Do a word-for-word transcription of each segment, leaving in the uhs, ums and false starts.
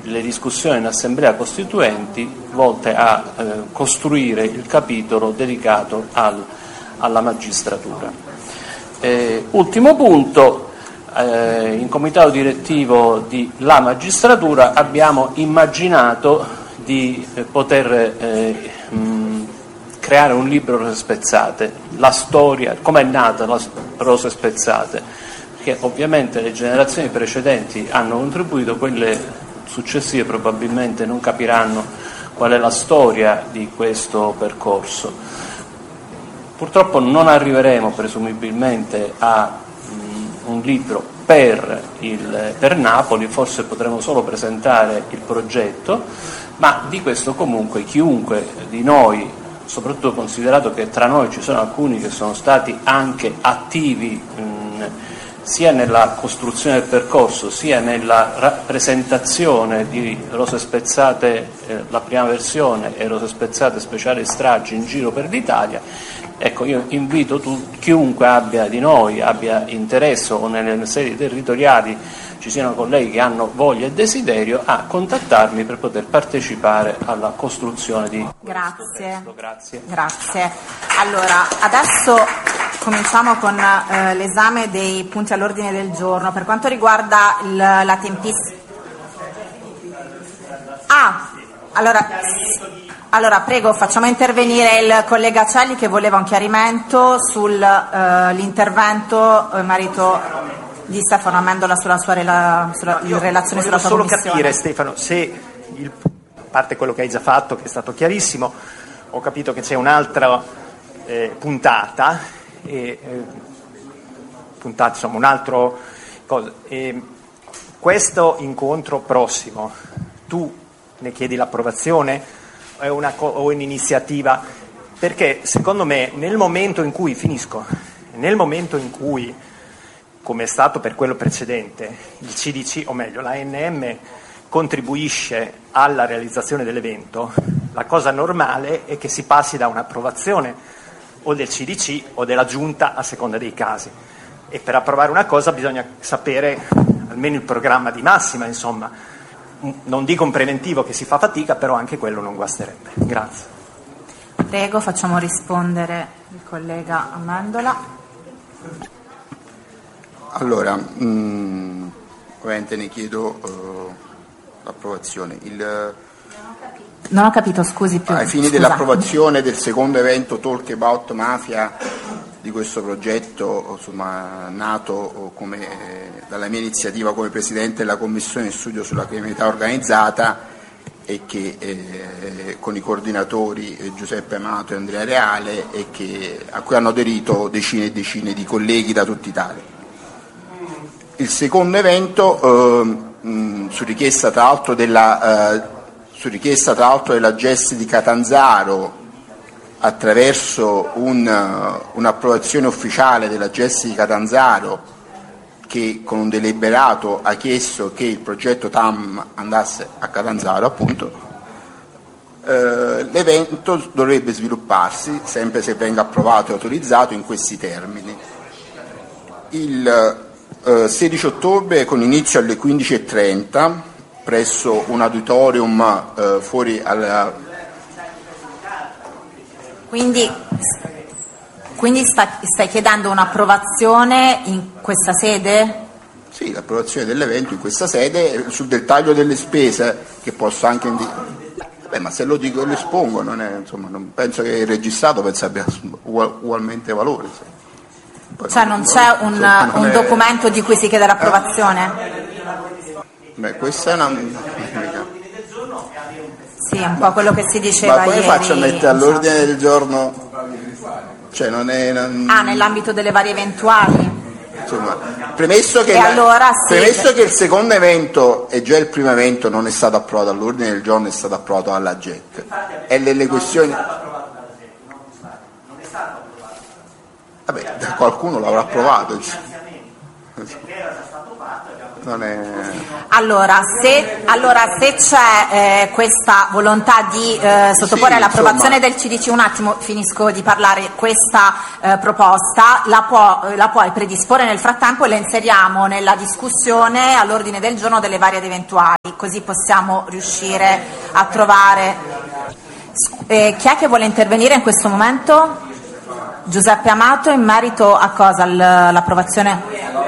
le discussioni in assemblea costituenti volte a eh, costruire il capitolo dedicato al, alla magistratura. Eh, ultimo punto, eh, in comitato direttivo di La Magistratura abbiamo immaginato di eh, poter eh, mh, creare un libro Rose Spezzate, la storia, come è nata la Rose Spezzate, che ovviamente le generazioni precedenti hanno contribuito, quelle successive probabilmente non capiranno qual è la storia di questo percorso. Purtroppo non arriveremo presumibilmente a mh, un libro per, il, per Napoli, forse potremo solo presentare il progetto, ma di questo comunque chiunque di noi, soprattutto considerato che tra noi ci sono alcuni che sono stati anche attivi mh, sia nella costruzione del percorso sia nella rappresentazione di Rose Spezzate, eh, la prima versione, e Rose Spezzate speciali stragi in giro per l'Italia. Ecco, io invito tu, chiunque abbia di noi abbia interesse o nelle sedi territoriali ci siano colleghi che hanno voglia e desiderio a contattarmi per poter partecipare alla costruzione di Grazie. questo testo. Grazie. Grazie. Allora, adesso cominciamo con eh, l'esame dei punti all'ordine del giorno. Per quanto riguarda il, la tempistica... Ah, allora... Allora, prego, facciamo intervenire il collega Celli che voleva un chiarimento sull'intervento eh, marito di Stefano Amendola sulla sua rela, sulla, no, relazione sulla sua solo commissione. Capire, Stefano, se, il, a parte quello che hai già fatto, che è stato chiarissimo, ho capito che c'è un'altra eh, puntata, e, eh, puntata, insomma, un altro cosa. E questo incontro prossimo, tu ne chiedi l'approvazione? È una o un'iniziativa, perché secondo me nel momento in cui finisco nel momento in cui, come è stato per quello precedente, il C D C, o meglio l'A N M, contribuisce alla realizzazione dell'evento, la cosa normale è che si passi da un'approvazione o del C D C o della Giunta a seconda dei casi, e per approvare una cosa bisogna sapere almeno il programma di massima, insomma. Non dico un preventivo che si fa fatica, però anche quello non guasterebbe. Grazie. Prego, facciamo rispondere il collega Amendola. Allora, mh, ovviamente ne chiedo uh, l'approvazione. Il, non ho capito, scusi più. Ai fini scusa. dell'approvazione del secondo evento Talk About Mafia di questo progetto, insomma, nato come, dalla mia iniziativa come Presidente della Commissione di Studio sulla Criminalità Organizzata, e che eh, con i coordinatori eh, Giuseppe Amato e Andrea Reale, e che, a cui hanno aderito decine e decine di colleghi da tutta Italia. Il secondo evento, eh, mh, su richiesta tra l'altro della, eh, su richiesta tra l'altro della G E S di Catanzaro, attraverso un, un'approvazione ufficiale della G E S di Catanzaro, che con un deliberato ha chiesto che il progetto T A M andasse a Catanzaro, appunto, eh, l'evento dovrebbe svilupparsi, sempre se venga approvato e autorizzato, in questi termini. Il eh, sedici ottobre, con inizio alle quindici e trenta, presso un auditorium eh, fuori al... Quindi, quindi sta, stai chiedendo un'approvazione in questa sede? Sì, l'approvazione dell'evento in questa sede, sul dettaglio delle spese, che posso anche indicare. Beh, ma se lo dico e lo espongo, non è, insomma, non penso che il registrato penso abbia ugual, ugualmente valore. Poi cioè non, non c'è un, non un è... documento di cui si chiede l'approvazione? Beh, questa è una... Sì, è un po' quello che si diceva ma come ieri. Faccio a mettere all'ordine del giorno? Cioè non è, non... Ah, nell'ambito delle varie eventuali? Insomma, premesso che, e la, allora sì, premesso che il secondo evento e già il primo evento non è stato approvato all'ordine del giorno, è stato approvato alla G E C, e le, le questioni... Vabbè, qualcuno l'avrà approvato. non è... Allora, se, allora, se c'è eh, questa volontà di eh, sottoporre sì, all'approvazione insomma. del C D C, un attimo finisco di parlare, questa eh, proposta la, può, la puoi predisporre nel frattempo e la inseriamo nella discussione all'ordine del giorno delle varie ed eventuali, così possiamo riuscire a trovare... Eh, chi è che vuole intervenire in questo momento? Giuseppe Amato, in merito a cosa? L'approvazione?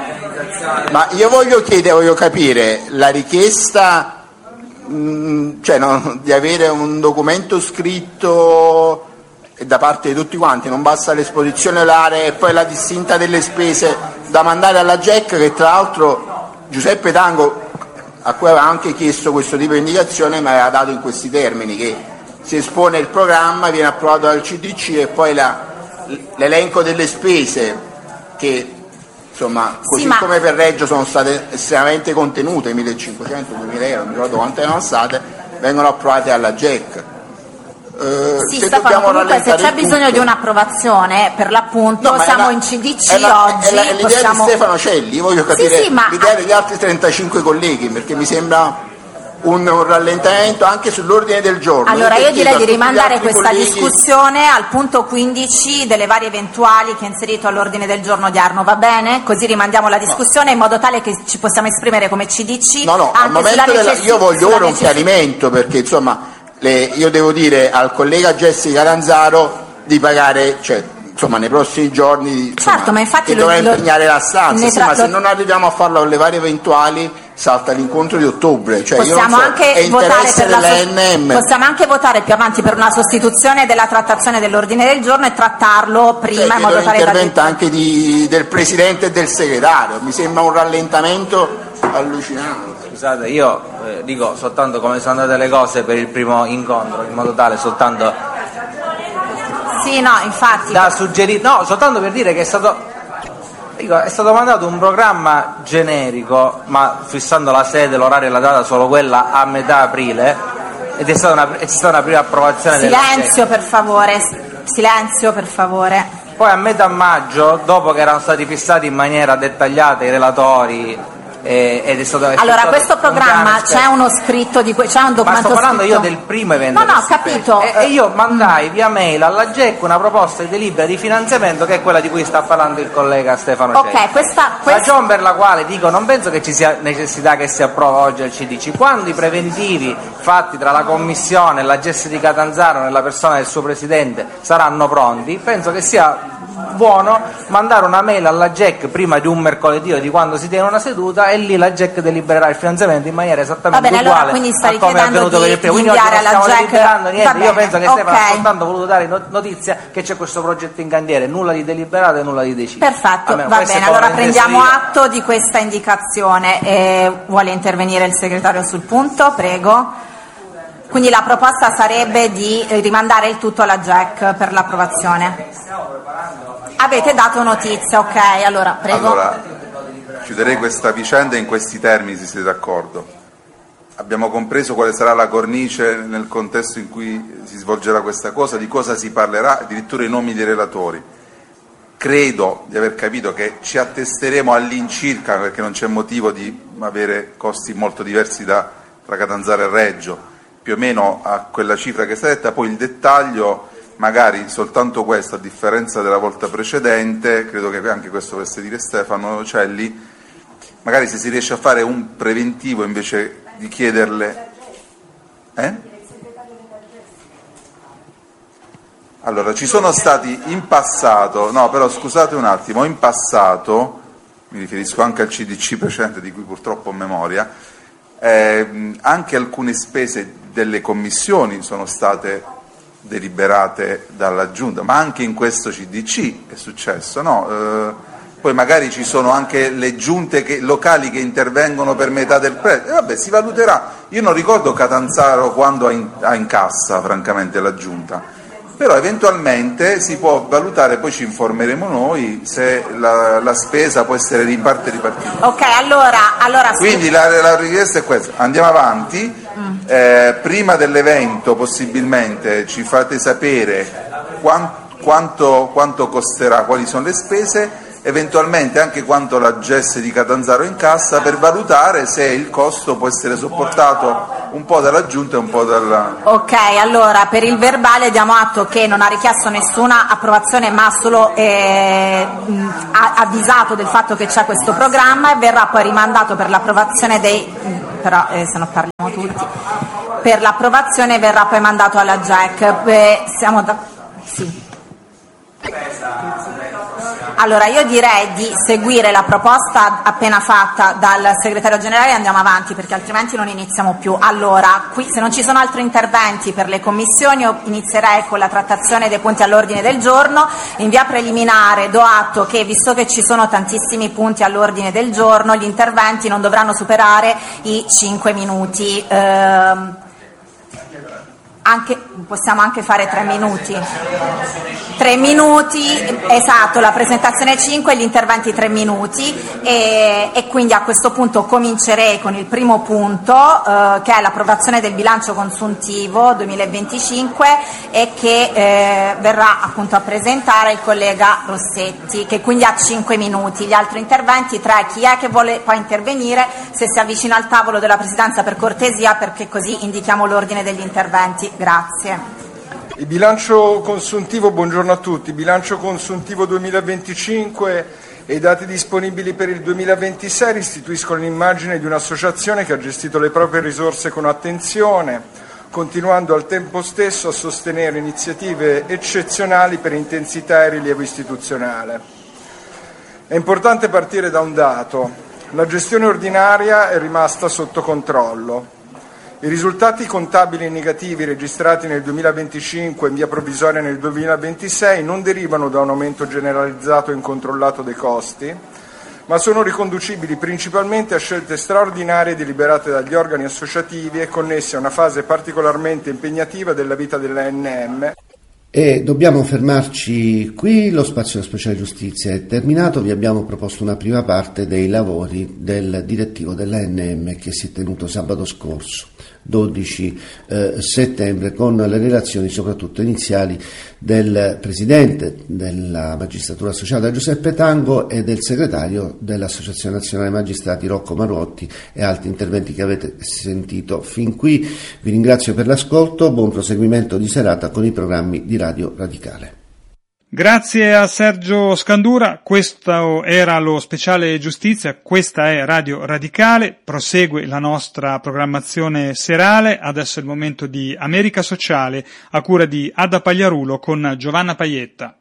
Ma io voglio chiedere, voglio capire la richiesta, mh, cioè no, di avere un documento scritto da parte di tutti quanti, non basta l'esposizione orale e poi la distinta delle spese da mandare alla G E C, che tra l'altro Giuseppe Tango, a cui aveva anche chiesto questo tipo di indicazione, mi aveva dato in questi termini, che si espone il programma, viene approvato dal C D C e poi la, l'elenco delle spese che insomma così sì, ma... come per Reggio sono state estremamente contenute, millecinquecento duemila euro, non mi ricordo quante erano state, vengono approvate dalla G E C. Uh, sì, se Stefano, comunque se c'è bisogno tutto... di un'approvazione, per l'appunto no, siamo la, in C D C è la, oggi. È la, è l'idea possiamo... di Stefano Celli, io voglio capire sì, sì, ma... l'idea degli altri trentacinque colleghi, perché mi sembra un, un rallentamento anche sull'ordine del giorno. Allora io, io direi di rimandare questa colleghi... discussione al punto quindici delle varie eventuali che è inserito all'ordine del giorno di Arno, va bene? Così rimandiamo la discussione no. in modo tale che ci possiamo esprimere come C D C. No, no, al momento della... io voglio ora un chiarimento, perché insomma le... io devo dire al collega Jessica Lanzaro di pagare, cioè insomma nei prossimi giorni insomma, certo, ma infatti che dovrà lo... impegnare la stanza, sì, tra... ma se non arriviamo a farlo alle varie eventuali salta l'incontro di ottobre, cioè possiamo, io non so, anche è votare per la dell'A N M. Possiamo anche votare più avanti per una sostituzione della trattazione dell'ordine del giorno e trattarlo prima cioè, in modo tale l'intervento da... anche di, del Presidente e del Segretario, mi sembra un rallentamento allucinante. Scusate, io eh, dico soltanto come sono andate le cose per il primo incontro, in modo tale soltanto sì, no, infatti da suggerire, no, soltanto per dire che è stato dico, è stato mandato un programma generico, ma fissando la sede, l'orario e la data solo quella a metà aprile, ed è stata una, è stata una prima approvazione. Silenzio per favore, silenzio per favore. Poi a metà maggio, dopo che erano stati fissati in maniera dettagliata i relatori eh, ed è stato allora questo programma c'è uno scritto di que- c'è un documento ma sto parlando scritto. Io del primo evento, no no capito e, e io mandai via mail alla G E C una proposta di delibera di finanziamento che è quella di cui sta parlando il collega Stefano ok Celli. questa, questa... ragione per la quale dico non penso che ci sia necessità che si approva oggi al C D C, quando i preventivi fatti tra la Commissione e la Jessica Catanzaro nella persona del suo Presidente saranno pronti, penso che sia buono mandare una mail alla G E C prima di un mercoledì o di quando si tiene una seduta e lì la G E C delibererà il finanziamento in maniera esattamente bene, uguale allora, quindi stai a come è avvenuto di, per il primo. Quindi oggi non stiamo G E C... deliberando niente, io penso che okay. Stefano ha soltanto voluto dare notizia che c'è questo progetto in cantiere, nulla di deliberato e nulla di deciso. Perfetto, va bene, allora prendiamo atto di questa indicazione. E vuole intervenire il segretario sul punto? Prego. Quindi la proposta sarebbe di rimandare il tutto alla G E C per l'approvazione. Avete dato notizia, ok, allora prego. Allora, chiuderei questa vicenda in questi termini, se siete d'accordo. Abbiamo compreso quale sarà la cornice nel contesto in cui si svolgerà questa cosa, di cosa si parlerà, addirittura i nomi dei relatori. Credo di aver capito che ci attesteremo all'incirca, perché non c'è motivo di avere costi molto diversi da, tra Catanzaro e Reggio, più o meno a quella cifra che è stata detta, poi il dettaglio magari soltanto questo, a differenza della volta precedente, credo che anche questo volesse dire Stefano Celli, magari se si riesce a fare un preventivo invece di chiederle... Eh? Allora, ci sono stati in passato, no però scusate un attimo, in passato, mi riferisco anche al C D C precedente di cui purtroppo ho memoria, eh, anche alcune spese delle commissioni sono state deliberate dalla Giunta, ma anche in questo C D C è successo, no? Eh, poi magari ci sono anche le giunte che, locali che intervengono per metà del prezzo, e vabbè, si valuterà. Io non ricordo Catanzaro quando ha in, ha in cassa, francamente, la Giunta, però eventualmente si può valutare, poi ci informeremo noi, se la, la spesa può essere in parte ripartita. Ok, allora... allora Quindi la, la richiesta è questa, andiamo avanti, mm. eh, prima dell'evento possibilmente ci fate sapere quant, quanto, quanto costerà, quali sono le spese, eventualmente anche quanto la G E S di Catanzaro incassa, per valutare se il costo può essere sopportato un po' dalla Giunta e un po' dalla... Ok, allora per il verbale diamo atto che non ha richiesto nessuna approvazione, ma solo eh, ha avvisato del fatto che c'è questo programma e verrà poi rimandato per l'approvazione dei... però eh, se no parliamo tutti, per l'approvazione verrà poi mandato alla G E C. Eh, siamo da... sì. Allora io direi di seguire la proposta appena fatta dal segretario generale e andiamo avanti, perché altrimenti non iniziamo più. Allora, qui se non ci sono altri interventi per le commissioni, io inizierei con la trattazione dei punti all'ordine del giorno. In via preliminare do atto che, visto che ci sono tantissimi punti all'ordine del giorno, gli interventi non dovranno superare i cinque minuti. Ehm, Anche, possiamo anche fare tre minuti. Tre minuti, esatto, la presentazione cinque e gli interventi tre minuti e, e quindi a questo punto comincerei con il primo punto eh, che è l'approvazione del bilancio consuntivo duemilaventicinque e che eh, verrà appunto a presentare il collega Rossetti, che quindi ha cinque minuti. Gli altri interventi, tre, chi è che vuole poi intervenire, se si avvicina al tavolo della Presidenza per cortesia, perché così indichiamo l'ordine degli interventi. Grazie. Il bilancio consuntivo, buongiorno a tutti, bilancio consuntivo duemilaventicinque e i dati disponibili per il duemilaventisei restituiscono l'immagine di un'associazione che ha gestito le proprie risorse con attenzione, continuando al tempo stesso a sostenere iniziative eccezionali per intensità e rilievo istituzionale. È importante partire da un dato: la gestione ordinaria è rimasta sotto controllo. I risultati contabili negativi registrati nel duemilaventicinque e in via provvisoria nel duemilaventisei non derivano da un aumento generalizzato e incontrollato dei costi, ma sono riconducibili principalmente a scelte straordinarie deliberate dagli organi associativi e connesse a una fase particolarmente impegnativa della vita dell'A N M. E dobbiamo fermarci qui, lo spazio speciale giustizia è terminato, vi abbiamo proposto una prima parte dei lavori del direttivo dell'A N M che si è tenuto sabato scorso, dodici eh, settembre, con le relazioni soprattutto iniziali del Presidente della Magistratura Associata Giuseppe Tango e del Segretario dell'Associazione Nazionale Magistrati Rocco Marotti e altri interventi che avete sentito fin qui. Vi ringrazio per l'ascolto, buon proseguimento di serata con i programmi di Radio Radicale. Grazie a Sergio Scandura, questo era lo speciale giustizia, questa è Radio Radicale, prosegue la nostra programmazione serale, adesso è il momento di America Sociale a cura di Ada Pagliarulo con Giovanna Paietta.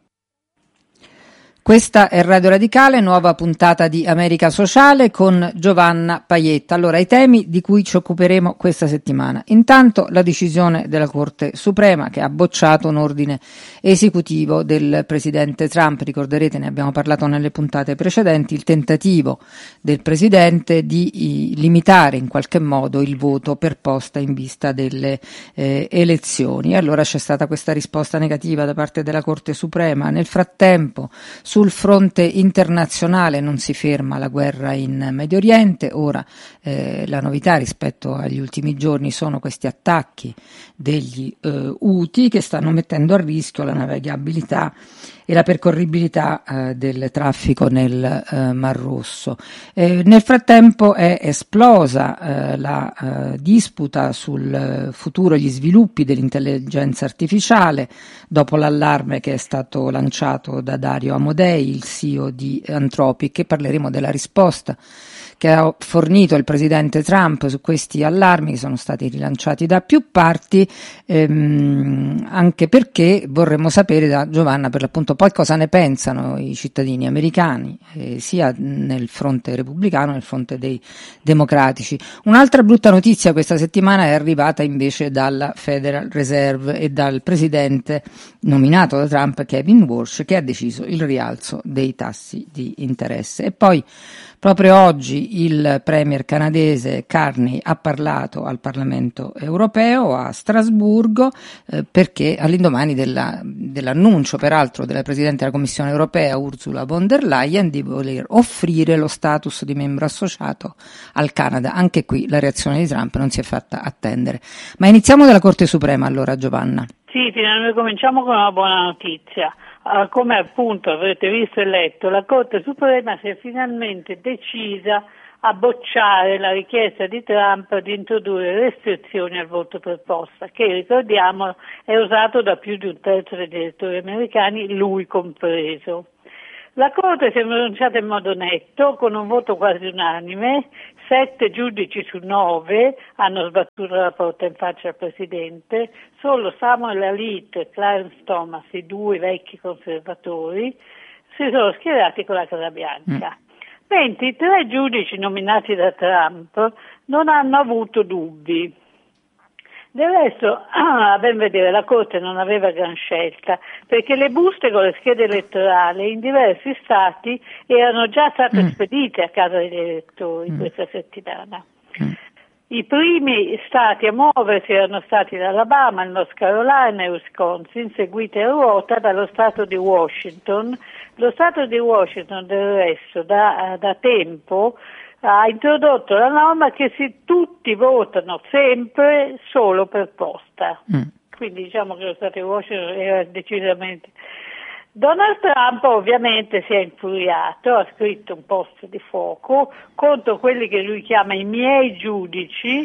Questa è Radio Radicale, nuova puntata di America Sociale con Giovanna Paietta. Allora, i temi di cui ci occuperemo questa settimana. Intanto la decisione della Corte Suprema che ha bocciato un ordine esecutivo del Presidente Trump. Ricorderete, ne abbiamo parlato nelle puntate precedenti, il tentativo del Presidente di limitare in qualche modo il voto per posta in vista delle eh, elezioni. E allora c'è stata questa risposta negativa da parte della Corte Suprema. Nel frattempo, sul fronte internazionale non si ferma la guerra in Medio Oriente. Ora eh, la novità rispetto agli ultimi giorni sono questi attacchi degli eh, Houthi che stanno mettendo a rischio la navigabilità e la percorribilità eh, del traffico nel eh, Mar Rosso. Eh, nel frattempo è esplosa eh, la eh, disputa sul futuro e gli sviluppi dell'intelligenza artificiale dopo l'allarme che è stato lanciato da Dario Amodei, il C E O di Anthropic, e parleremo della risposta che ha fornito il presidente Trump su questi allarmi che sono stati rilanciati da più parti, ehm, anche perché vorremmo sapere da Giovanna per l'appunto poi cosa ne pensano i cittadini americani, eh, sia nel fronte repubblicano che nel fronte dei democratici. Un'altra brutta notizia questa settimana è arrivata invece dalla Federal Reserve e dal presidente nominato da Trump, Kevin Walsh, che ha deciso il rialzo dei tassi di interesse. E poi proprio oggi il premier canadese Carney ha parlato al Parlamento europeo a Strasburgo eh, perché all'indomani della, dell'annuncio peraltro della Presidente della Commissione europea Ursula von der Leyen di voler offrire lo status di membro associato al Canada. Anche qui la reazione di Trump non si è fatta attendere. Ma iniziamo dalla Corte Suprema allora, Giovanna. Sì, finalmente cominciamo con una buona notizia. Uh, come appunto avrete visto e letto, la Corte Suprema si è finalmente decisa a bocciare la richiesta di Trump di introdurre restrizioni al voto per posta, che ricordiamo è usato da più di un terzo degli elettori americani, lui compreso. La Corte si è pronunciata in modo netto, con un voto quasi unanime, sette giudici su nove hanno sbattuto la porta in faccia al Presidente, solo Samuel Alito e Clarence Thomas, i due vecchi conservatori, si sono schierati con la Casa Bianca. Mm. Mentre i tre giudici nominati da Trump non hanno avuto dubbi. Del resto, a ben vedere, la Corte non aveva gran scelta, perché le buste con le schede elettorali in diversi stati erano già state mm. spedite a casa degli elettori mm. questa settimana. Mm. I primi stati a muoversi erano stati l'Alabama, il North Carolina e il Wisconsin, seguiti a ruota dallo stato di Washington. Lo stato di Washington, del resto, da, da tempo ha introdotto la norma che si, tutti votano sempre solo per posta. Mm. Quindi diciamo che lo stato di Washington era decisamente... Donald Trump ovviamente si è infuriato, ha scritto un post di fuoco contro quelli che lui chiama i miei giudici,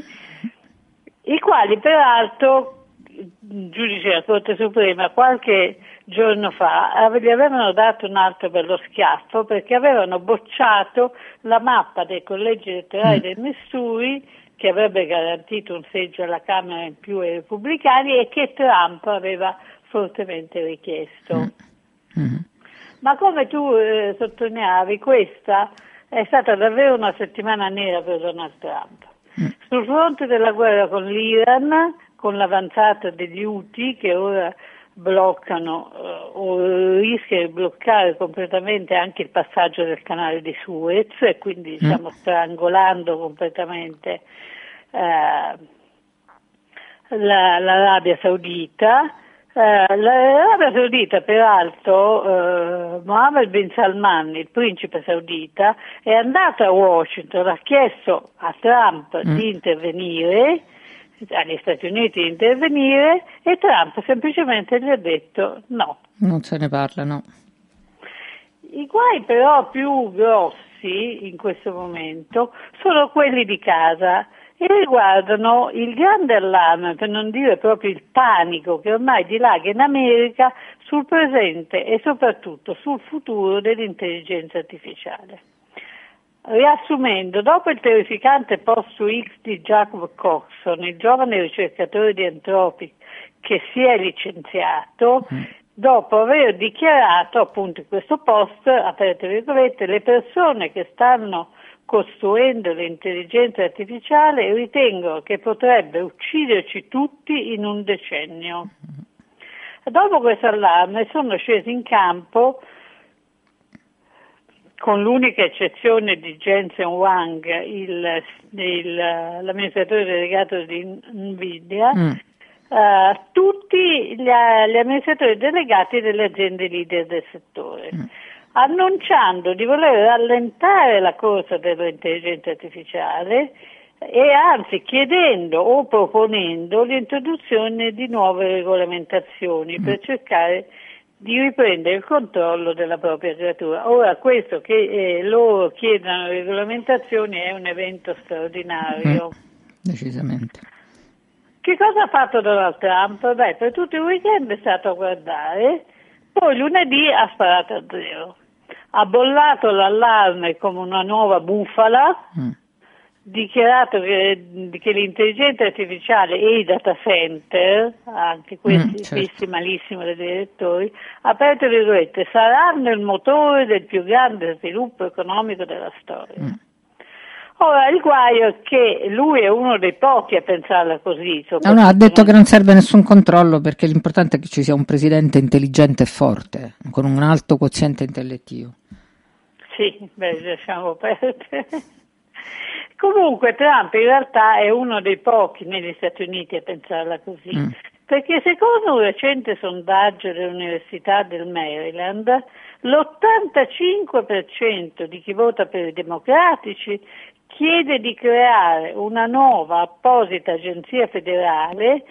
i quali peraltro, giudici della Corte Suprema, qualche giorno fa gli avevano dato un altro bello schiaffo perché avevano bocciato la mappa dei collegi elettorali del Missouri che avrebbe garantito un seggio alla Camera in più ai repubblicani e che Trump aveva fortemente richiesto. Mm-hmm. Ma come tu eh, sottolineavi, questa è stata davvero una settimana nera per Donald Trump. Mm. Sul fronte della guerra con l'Iran, con l'avanzata degli Houthi che ora bloccano uh, o rischiano di bloccare completamente anche il passaggio del canale di Suez e quindi diciamo mm. strangolando completamente uh, la, l'Arabia Saudita. Uh, L'Arabia Saudita, peraltro, uh, Mohammed bin Salman, il principe saudita, è andato a Washington, ha chiesto a Trump mm. di intervenire, agli Stati Uniti di intervenire, e Trump semplicemente gli ha detto no. Non se ne parla, no. I guai però più grossi in questo momento sono quelli di casa e riguardano il grande allarme, per non dire proprio il panico, che ormai dilaga in America sul presente e soprattutto sul futuro dell'intelligenza artificiale. Riassumendo, dopo il terrificante post su X di Jacob Coxon, il giovane ricercatore di Anthropic che si è licenziato, mm. dopo aver dichiarato appunto in questo post, aperte virgolette, le persone che stanno costruendo l'intelligenza artificiale ritengo che potrebbe ucciderci tutti in un decennio. Dopo questo allarme sono scesi in campo, con l'unica eccezione di Jensen Huang, il, il, l'amministratore delegato di Nvidia, mm. uh, tutti gli, gli amministratori delegati delle aziende leader del settore. Mm. annunciando di voler rallentare la corsa dell'intelligenza artificiale e anzi chiedendo o proponendo l'introduzione di nuove regolamentazioni per cercare di riprendere il controllo della propria creatura. Ora questo che eh, loro chiedano regolamentazioni è un evento straordinario. Mm, decisamente. Che cosa ha fatto Donald Trump? Beh, per tutto il weekend è stato a guardare, poi lunedì ha sparato a zero. Ha bollato l'allarme come una nuova bufala, mm. dichiarato che, che l'intelligenza artificiale e i data center, anche questi mm, certo. visti malissimo dai direttori, aperto virgolette, saranno il motore del più grande sviluppo economico della storia. Mm. Ora, il guaio è che lui è uno dei pochi a pensarla così. No, no, ha detto non... che non serve nessun controllo perché l'importante è che ci sia un presidente intelligente e forte, con un alto quoziente intellettivo. Sì, beh, lasciamo perdere. Comunque Trump in realtà è uno dei pochi negli Stati Uniti a pensarla così, mm. perché secondo un recente sondaggio dell'Università del Maryland, l'ottantacinque per cento di chi vota per i democratici chiede di creare una nuova apposita agenzia federale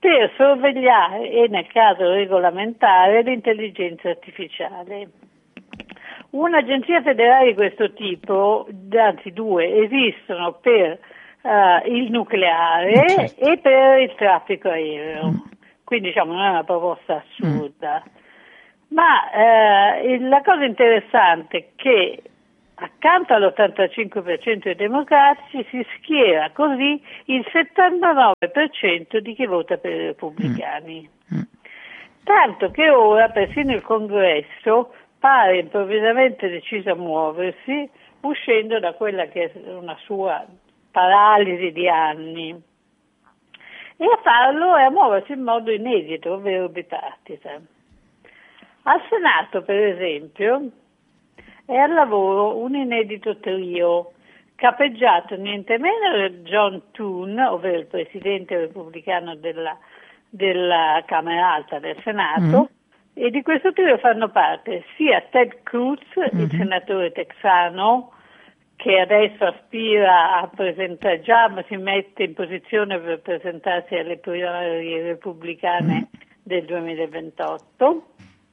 per sorvegliare e nel caso regolamentare l'intelligenza artificiale. Un'agenzia federale di questo tipo, anzi due, esistono per uh, il nucleare certo. e per il traffico aereo, mm. quindi diciamo non è una proposta assurda. Mm. Ma eh, la cosa interessante è che accanto all'ottantacinque per cento dei democratici si schiera così il settantanove per cento di chi vota per i repubblicani. Mm. Tanto che ora persino il Congresso pare improvvisamente deciso a muoversi, uscendo da quella che è una sua paralisi di anni. E a farlo è a muoversi in modo inedito, ovvero bipartisan. Al Senato, per esempio, è al lavoro un inedito trio, capeggiato niente meno da John Thune, ovvero il presidente repubblicano della, della Camera Alta del Senato, mm. e di questo trio fanno parte sia Ted Cruz, mm-hmm. il senatore texano, che adesso aspira a presentare, già si mette in posizione per presentarsi alle primarie repubblicane mm. del duemilaventotto,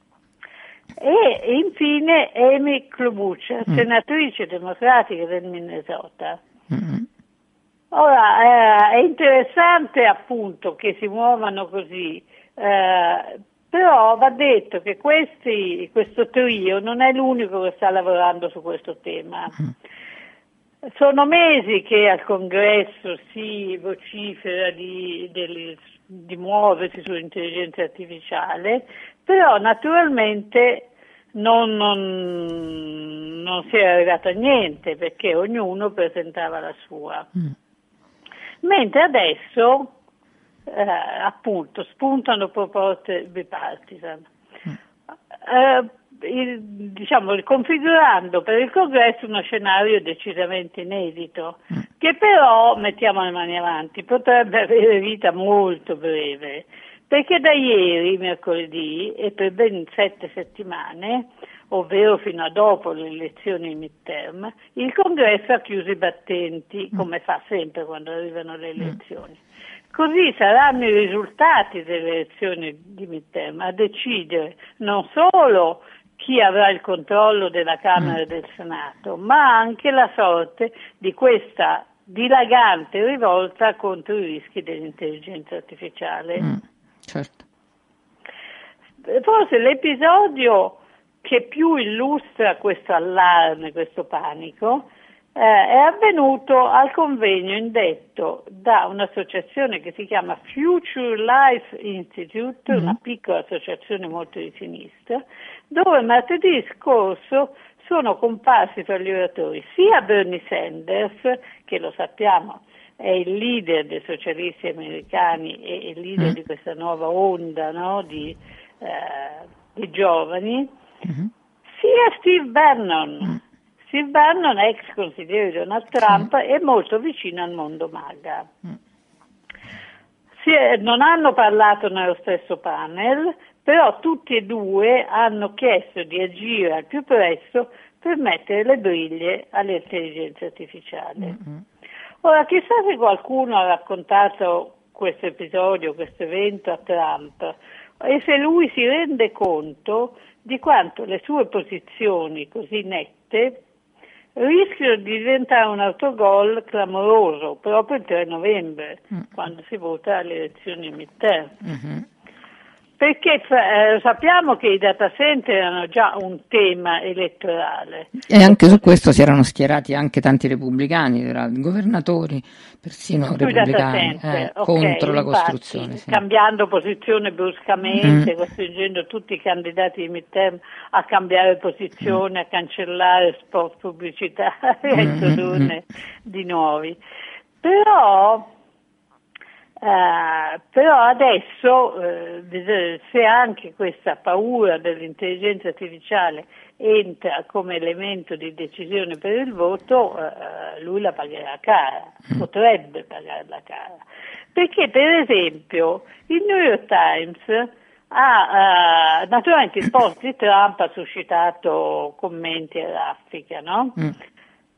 e infine Amy Klobuchar, mm. senatrice democratica del Minnesota. Mm. Ora, eh, è interessante appunto che si muovano così, eh, però va detto che questi, questo trio non è l'unico che sta lavorando su questo tema. Mm. Sono mesi che al Congresso si vocifera di, di, di muoversi sull'intelligenza artificiale, però naturalmente non, non, non si è arrivato a niente perché ognuno presentava la sua. Mm. Mentre adesso eh, appunto spuntano proposte bipartisan. Mm. Eh, il, diciamo, configurando per il Congresso uno scenario decisamente inedito, mm. che però, mettiamo le mani avanti, potrebbe avere vita molto breve, perché da ieri, mercoledì, e per ben sette settimane, ovvero fino a dopo le elezioni midterm, il Congresso ha chiuso i battenti, come fa sempre quando arrivano le elezioni. Così saranno i risultati delle elezioni di midterm a decidere non solo chi avrà il controllo della Camera e del Senato, ma anche la sorte di questa dilagante rivolta contro i rischi dell'intelligenza artificiale. Mm, certo. Forse l'episodio che più illustra questo allarme, questo panico, eh, è avvenuto al convegno indetto da un'associazione che si chiama Future Life Institute, mm-hmm. una piccola associazione molto di sinistra, dove martedì scorso sono comparsi tra gli oratori sia Bernie Sanders, che lo sappiamo è il leader dei socialisti americani e il leader mm. di questa nuova onda, no, di, eh, di giovani, mm-hmm. sia Steve Bannon. Mm. Steve Bannon, ex consigliere di Donald Trump, mm. è molto vicino al mondo MAGA. Mm. Si è, non hanno parlato nello stesso panel, però tutti e due hanno chiesto di agire al più presto per mettere le briglie all'intelligenza artificiale. Mm-hmm. Ora, chissà se qualcuno ha raccontato questo episodio, questo evento a Trump, e se lui si rende conto di quanto le sue posizioni così nette rischiano di diventare un autogol clamoroso proprio il tre novembre, mm. quando si vota alle elezioni midterm. Mm-hmm. Perché eh, sappiamo che i data center erano già un tema elettorale. E anche su questo si erano schierati anche tanti repubblicani, governatori, persino Sui repubblicani, eh, okay, contro la infatti, costruzione. Sì. Cambiando posizione bruscamente, mm. costringendo tutti i candidati di midterm a cambiare posizione, mm. a cancellare spot pubblicitari, mm. a introdurne mm. di nuovi. Però... Uh, però adesso uh, se anche questa paura dell'intelligenza artificiale entra come elemento di decisione per il voto, uh, lui la pagherà cara, potrebbe pagarla cara, perché per esempio il New York Times ha, uh, naturalmente il post di Trump ha suscitato commenti e raffica, no? Mm.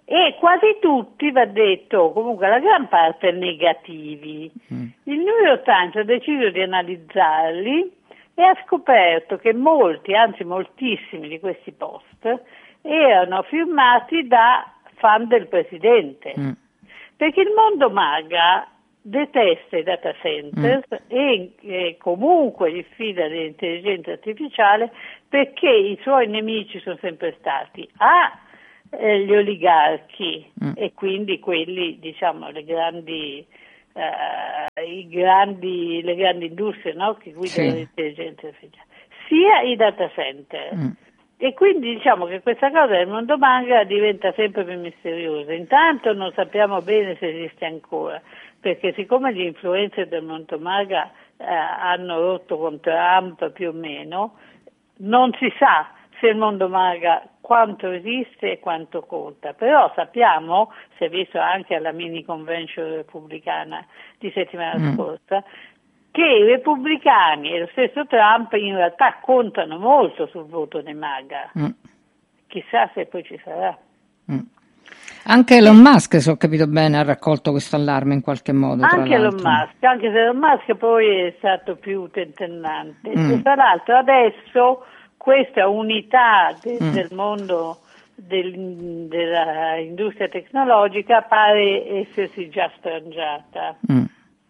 e quasi tutti, va detto, comunque la gran parte negativi. Mm. Il New York Times ha deciso di analizzarli e ha scoperto che molti, anzi moltissimi di questi post erano firmati da fan del presidente, mm. perché il mondo MAGA detesta i data centers mm. e, e comunque diffida dell'intelligenza artificiale, perché i suoi nemici sono sempre stati A, eh, gli oligarchi mm. e quindi quelli, diciamo, le grandi, eh, i grandi le grandi industrie, no, che guidano sì. l'intelligenza artificiale, sia i data center. Mm. E quindi diciamo che questa cosa del mondo MAGA diventa sempre più misteriosa. Intanto non sappiamo bene se esiste ancora, perché siccome gli influencer del mondo MAGA eh, hanno rotto con Trump più o meno, non si sa se il mondo MAGA quanto esiste e quanto conta. Però sappiamo, si è visto anche alla mini convention repubblicana di settimana mm. scorsa, che i repubblicani e lo stesso Trump in realtà contano molto sul voto dei MAGA. Mm. Chissà se poi ci sarà. Mm. Anche Elon Musk, se ho capito bene, ha raccolto questo allarme in qualche modo. Tra anche l'altro. Elon Musk, anche se Elon Musk poi è stato più tentennante. Mm. E tra l'altro adesso questa unità de- mm. del mondo del, dell'industria tecnologica pare essersi già sfrangiata. Mm.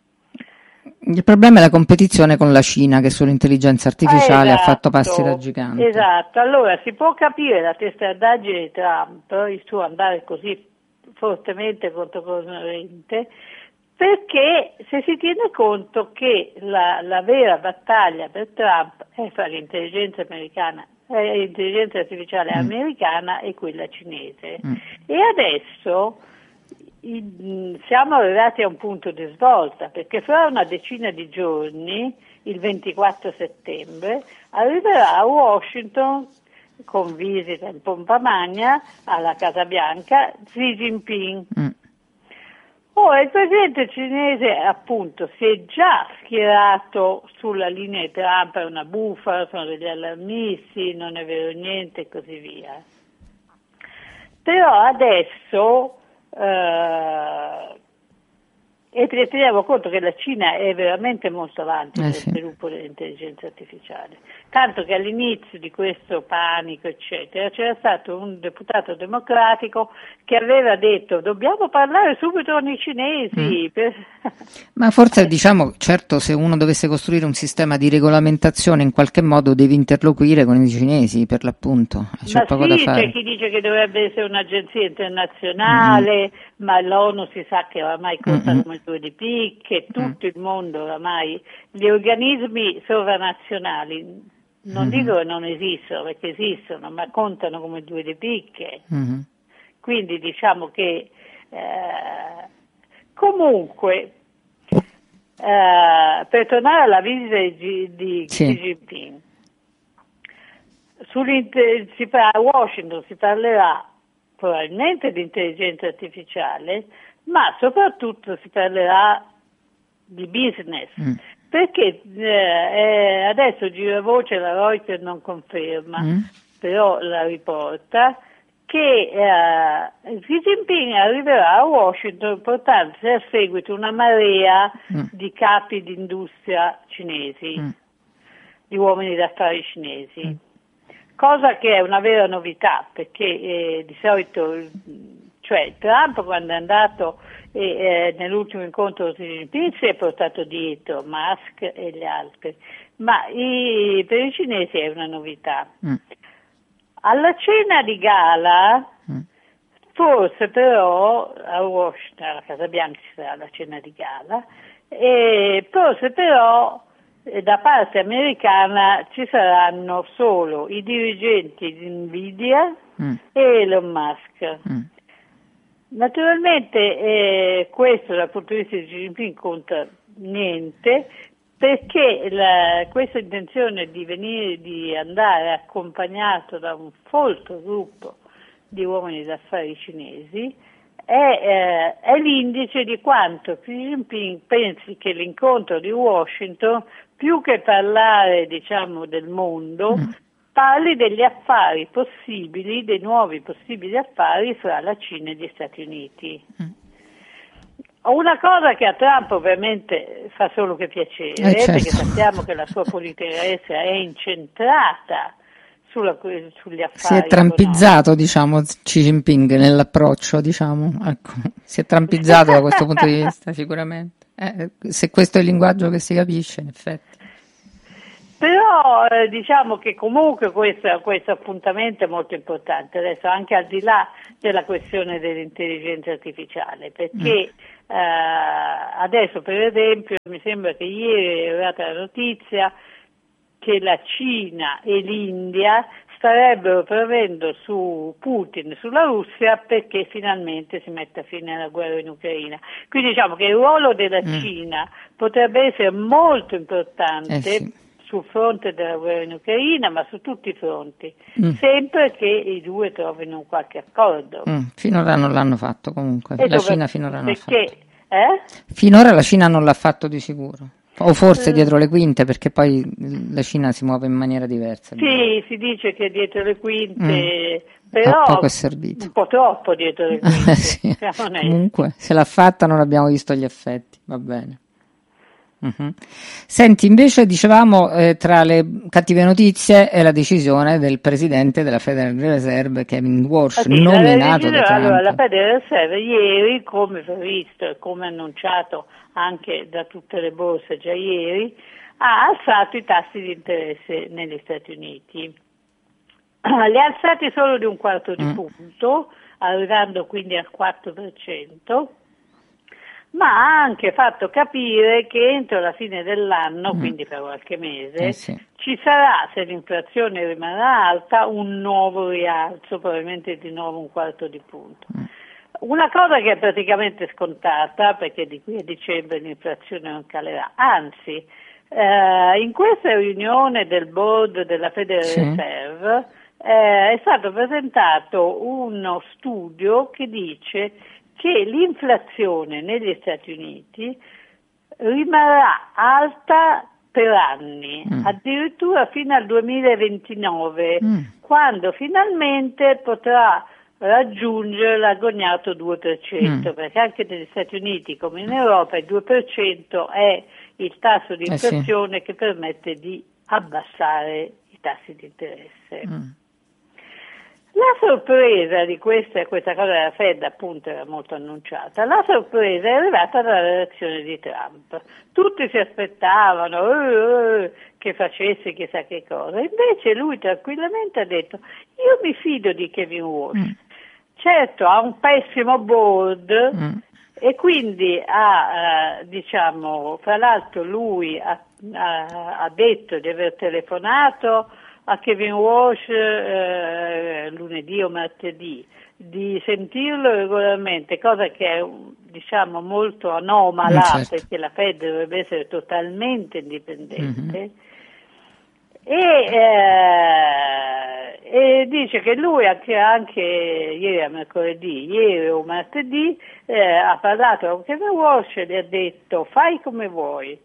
Il problema è la competizione con la Cina, che sull'intelligenza artificiale esatto, ha fatto passi da gigante. Esatto, allora si può capire la testardaggine di Trump, il suo andare così fortemente controcorrente, perché se si tiene conto che la, la vera battaglia per Trump è fra l'intelligenza americana, eh, l'intelligenza artificiale mm. americana e quella cinese. Mm. E adesso I, siamo arrivati a un punto di svolta, perché fra una decina di giorni, il ventiquattro settembre, arriverà a Washington con visita in pompa magna alla Casa Bianca Xi Jinping. Mm. Ora il presidente cinese appunto si è già schierato sulla linea di Trump, è una bufala, sono degli allarmisti, non è vero niente e così via. Però adesso Uh, e teniamo conto che la Cina è veramente molto avanti eh nel sì. sviluppo dell'intelligenza artificiale, tanto che all'inizio di questo panico eccetera c'era stato un deputato democratico che aveva detto dobbiamo parlare subito con i cinesi. Mm. Per... ma forse diciamo, certo, se uno dovesse costruire un sistema di regolamentazione in qualche modo deve interloquire con i cinesi, per l'appunto, c'è ma poco sì, da fare. C'è chi dice che dovrebbe essere un'agenzia internazionale, mm. ma l'ONU si sa che oramai conta mm-hmm. come due di picche, tutto mm. il mondo oramai, gli organismi sovranazionali non mm-hmm. dico che non esistono, perché esistono, ma contano come due di picche. Mm-hmm. Quindi diciamo che eh, comunque eh, per tornare alla visita di, di sì. Xi Jinping, si parla, a Washington si parlerà probabilmente di intelligenza artificiale, ma soprattutto si parlerà di business, mm. perché eh, adesso gira voce, la Reuters non conferma, mm. però la riporta, che eh, Xi Jinping arriverà a Washington portandosi a seguito una marea mm. di capi di industria cinesi, mm. di uomini d'affari cinesi. Mm. Cosa che è una vera novità, perché eh, di solito, cioè Trump quando è andato eh, eh, nell'ultimo incontro con Xi Jinping si è portato dietro Musk e gli altri, ma i, per i cinesi è una novità. Mm. Alla cena di gala, mm. forse però, a Washington, alla Casa Bianca ci sarà la cena di gala, e forse però da parte americana ci saranno solo i dirigenti di Nvidia mm. e Elon Musk. Mm. Naturalmente eh, questo dal punto di vista di Xi Jinping conta niente, perché la, questa intenzione di venire, di andare accompagnato da un folto gruppo di uomini d'affari cinesi è, eh, è l'indice di quanto Xi Jinping pensi che l'incontro di Washington, più che parlare diciamo del mondo, mm. parli degli affari possibili, dei nuovi possibili affari fra la Cina e gli Stati Uniti. Mm. Una cosa che a Trump ovviamente fa solo che piacere, eh, certo. perché sappiamo che la sua politica estera è incentrata sulla, sugli affari. Si è trampizzato, diciamo, Xi Jinping nell'approccio, diciamo, ecco. Si è trampizzato da questo punto di vista, sicuramente. Eh, se questo è il linguaggio che si capisce, in effetti. Però eh, diciamo che comunque questo, questo appuntamento è molto importante, adesso anche al di là della questione dell'intelligenza artificiale, perché mm. eh, adesso per esempio mi sembra che ieri è arrivata la notizia che la Cina e l'India starebbero premendo su Putin, sulla Russia, perché finalmente si metta fine alla guerra in Ucraina. Quindi diciamo che il ruolo della mm. Cina potrebbe essere molto importante eh sì. sul fronte della guerra in Ucraina, ma su tutti i fronti, mm. sempre che i due trovino un qualche accordo. Mm. Finora non l'hanno fatto comunque, e la Cina finora non l'ha fatto. Eh? Finora la Cina non l'ha fatto di sicuro. O forse mm. dietro le quinte, perché poi la Cina si muove in maniera diversa. Sì, si dice che dietro le quinte, mm. però poco è servito. Un po' troppo dietro le quinte. sì. Comunque, se l'ha fatta non abbiamo visto gli effetti, va bene. Uh-huh. Senti, invece dicevamo eh, tra le cattive notizie è la decisione del presidente della Federal Reserve, Kevin Warsh, ah, sì, nominato da Trump. Allora, la Federal Reserve ieri, come previsto e come annunciato anche da tutte le borse già ieri, ha alzato i tassi di interesse negli Stati Uniti. Li ha alzati solo di un quarto di mm. punto, arrivando quindi al quattro per cento. Ma ha anche fatto capire che entro la fine dell'anno, mm. quindi per qualche mese, eh sì. ci sarà, se l'inflazione rimarrà alta, un nuovo rialzo, probabilmente di nuovo un quarto di punto. Mm. Una cosa che è praticamente scontata, perché di qui a dicembre l'inflazione non calerà, anzi, eh, in questa riunione del board della Federal sì. Reserve eh, è stato presentato uno studio che dice che l'inflazione negli Stati Uniti rimarrà alta per anni, mm. addirittura fino al duemilaventinove, mm. quando finalmente potrà raggiungere l'agognato due per cento, mm. perché anche negli Stati Uniti come in Europa il due per cento è il tasso di inflazione eh sì. che permette di abbassare i tassi di interesse. Mm. La sorpresa di questa, questa cosa della Fed appunto era molto annunciata, la sorpresa è arrivata dalla relazione di Trump. Tutti si aspettavano uh, uh, che facesse chissà che cosa, invece lui tranquillamente ha detto io mi fido di Kevin Warsh, mm. certo ha un pessimo board mm. e quindi ha, uh, diciamo, fra l'altro lui ha, ha, ha detto di aver telefonato a Kevin Warsh eh, lunedì o martedì, di sentirlo regolarmente, cosa che è diciamo molto anomala, certo. perché la Fed dovrebbe essere totalmente indipendente, mm-hmm. e, eh, e dice che lui anche, anche ieri a mercoledì, ieri o martedì, eh, ha parlato con Kevin Warsh e gli ha detto fai come vuoi.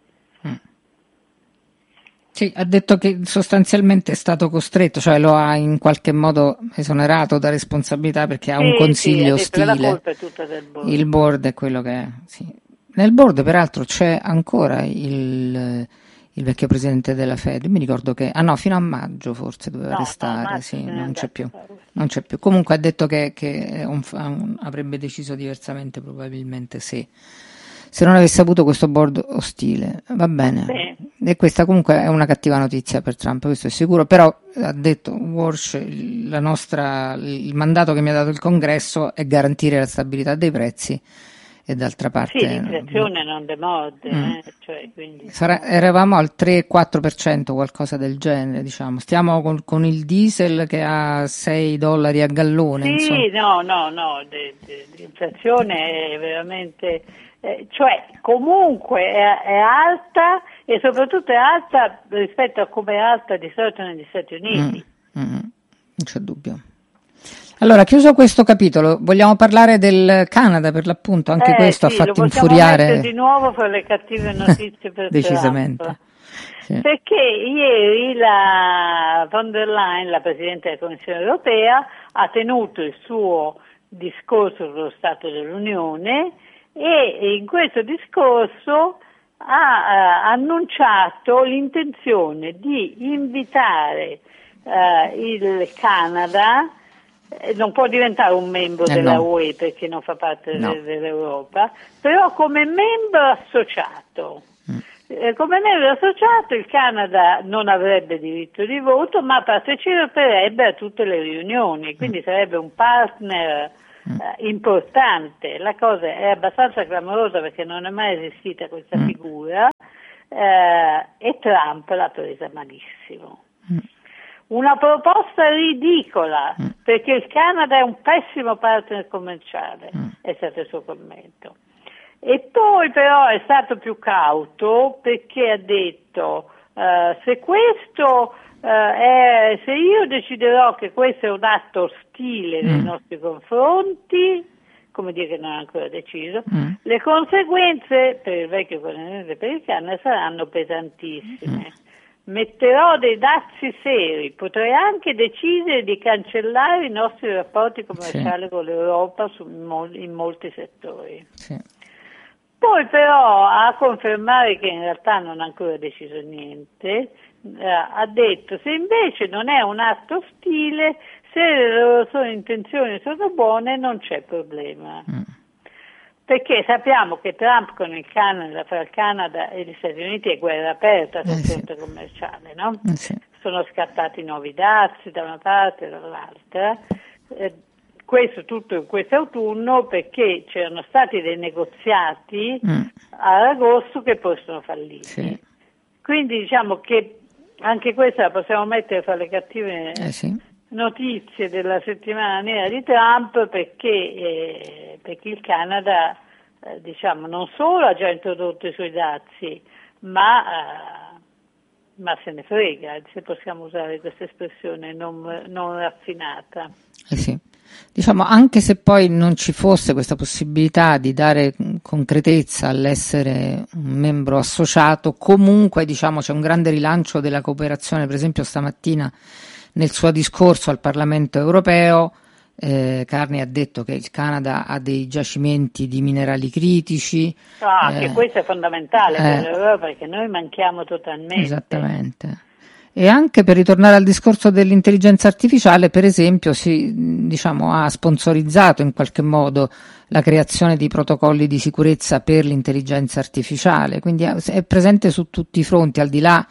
Sì, ha detto che sostanzialmente è stato costretto, cioè lo ha in qualche modo esonerato da responsabilità perché ha sì, un consiglio sì, ostile. La colpa è tutta del board. Il board è quello che è. Sì. Nel board peraltro c'è ancora il, il vecchio presidente della Fed, mi ricordo che, ah no, fino a maggio forse doveva no, restare, no, sì, non c'è più. Non c'è più. Comunque ha detto che, che un, un, avrebbe deciso diversamente probabilmente se... se non avesse avuto questo board ostile, va bene. Sì. E questa comunque è una cattiva notizia per Trump, questo è sicuro, però ha detto Warsh, la nostra, il mandato che mi ha dato il Congresso è garantire la stabilità dei prezzi e d'altra parte... Sì, l'inflazione non demorde, mm. eh, cioè, quindi... Sarà, eravamo al tre quattro per cento, qualcosa del genere, diciamo. Stiamo con, con il diesel che ha sei dollari a gallone. Sì, insomma. no, no, no, de, de, l'inflazione è veramente... Eh, cioè comunque è, è alta e soprattutto è alta rispetto a come è alta di solito negli Stati Uniti. Mm, mm, non c'è dubbio. Allora, chiuso questo capitolo, vogliamo parlare del Canada, per l'appunto, anche eh, questo sì, ha fatto lo infuriare di nuovo fra le cattive notizie per decisamente. Trump. Sì. Perché ieri la von der Leyen, la Presidente della Commissione Europea, ha tenuto il suo discorso sullo Stato dell'Unione e in questo discorso ha uh, annunciato l'intenzione di invitare uh, il Canada, eh, non può diventare un membro eh della no. U E perché non fa parte no. de- dell'Europa, però come membro associato. Mm. Eh, come membro associato il Canada non avrebbe diritto di voto, ma parteciperebbe a tutte le riunioni, quindi mm. sarebbe un partner Uh, importante. La cosa è abbastanza clamorosa perché non è mai esistita questa mm. figura uh, e Trump l'ha presa malissimo. Mm. Una proposta ridicola mm. perché il Canada è un pessimo partner commerciale, mm. è stato il suo commento. E poi però è stato più cauto perché ha detto uh, se questo Uh, eh, se io deciderò che questo è un atto ostile nei mm. nostri confronti, come dire che non è ancora deciso, mm. le conseguenze per il vecchio continente e per il Canada saranno pesantissime. Mm. Metterò dei dazi seri, potrei anche decidere di cancellare i nostri rapporti commerciali sì. con l'Europa su, in, mol- in molti settori. Sì. Poi però a confermare che in realtà non ha ancora deciso niente, eh, ha detto se invece non è un atto ostile, se le loro sono intenzioni sono buone non c'è problema. Mm. Perché sappiamo che Trump con il Canada, fra il Canada e gli Stati Uniti è guerra aperta sul eh fronte sì. commerciale, no? Eh sì. Sono scattati nuovi dazi da una parte e dall'altra. Eh, questo tutto in questo autunno perché c'erano stati dei negoziati mm. ad agosto che poi sono falliti. Sì. Quindi diciamo che anche questa la possiamo mettere fra le cattive eh sì. notizie della settimana nera di Trump perché, eh, perché il Canada eh, diciamo non solo ha già introdotto i suoi dazi ma, eh, ma se ne frega, se possiamo usare questa espressione non, non raffinata. Eh sì. Diciamo, anche se poi non ci fosse questa possibilità di dare concretezza all'essere un membro associato, comunque diciamo c'è un grande rilancio della cooperazione. Per esempio stamattina nel suo discorso al Parlamento europeo eh, Carney ha detto che il Canada ha dei giacimenti di minerali critici. Ah, eh, che questo è fondamentale eh, per l'Europa perché noi manchiamo totalmente. Esattamente. E anche per ritornare al discorso dell'intelligenza artificiale, per esempio, si diciamo ha sponsorizzato in qualche modo la creazione di protocolli di sicurezza per l'intelligenza artificiale, quindi è presente su tutti i fronti, al di là